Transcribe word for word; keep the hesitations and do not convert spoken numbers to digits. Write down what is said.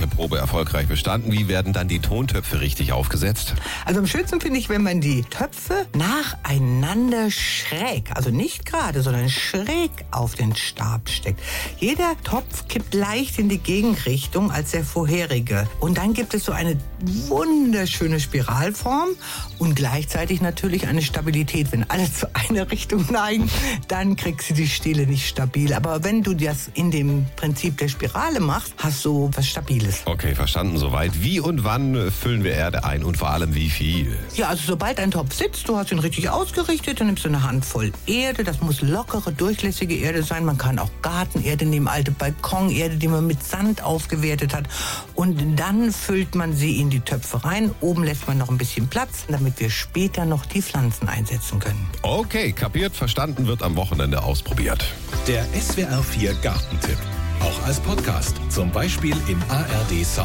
Probe erfolgreich bestanden. Wie werden dann die Tontöpfe richtig aufgesetzt? Also am schönsten finde ich, wenn man die Töpfe nacheinander schräg, also nicht gerade, sondern schräg auf den Stab steckt. Jeder Topf kippt leicht in die Gegenrichtung als der vorherige. Und dann gibt es so eine wunderschöne Spiralform und gleichzeitig natürlich eine Stabilität. Wenn alle zu einer Richtung neigen, dann kriegst du die Stiele nicht stabil. Aber wenn du das in dem Prinzip der Spirale machst, hast du was Stabiles. Okay, verstanden soweit. Wie und wann füllen wir Erde ein und vor allem wie viel? Ja, also sobald ein Topf sitzt, du hast ihn richtig ausgerichtet, dann nimmst du eine Handvoll Erde. Das muss lockere, durchlässige Erde sein. Man kann auch Gartenerde nehmen, alte Balkonerde, die man mit Sand aufgewertet hat. Und dann füllt man sie in die Töpfe rein. Oben lässt man noch ein bisschen Platz, damit wir später noch die Pflanzen einsetzen können. Okay, kapiert, verstanden, wird am Wochenende ausprobiert. Der S W R vier Gartentipp. Auch als Podcast, zum Beispiel im A R D Sound.